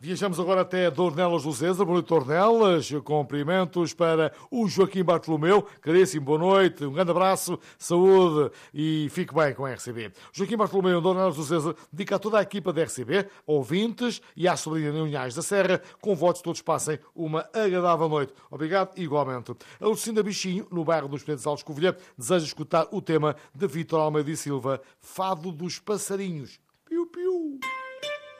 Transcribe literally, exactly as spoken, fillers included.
Viajamos agora até Dornelas do César. Boa noite, Dornelas. Cumprimentos para o Joaquim Bartolomeu. Caríssimo, boa noite. Um grande abraço, saúde e fique bem com a R C B. Joaquim Bartolomeu, Dornelas do César, dedica a toda a equipa da R C B, ouvintes e à sobrinha de Unhais da Serra, com votos todos passem uma agradável noite. Obrigado, igualmente. A Lucinda Bichinho, no bairro dos Pretos Altos Covilhã, deseja escutar o tema de Vítor Almeida e Silva, Fado dos Passarinhos. Piu, piu.